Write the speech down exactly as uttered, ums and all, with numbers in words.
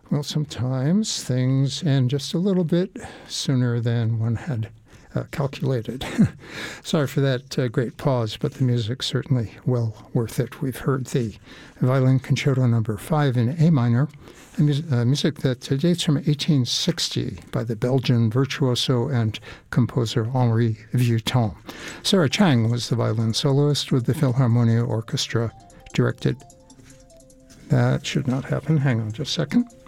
Well, sometimes things end just a little bit sooner than one had uh, calculated. Sorry for that uh, great pause, but the music certainly well worth it. We've heard the Violin Concerto Number Five in A minor, a mus- uh, music that uh, dates from eighteen sixty by the Belgian virtuoso and composer Henri Vieuxtemps. Sarah Chang was the violin soloist with the Philharmonia Orchestra, directed. That should not happen. Hang on just a second.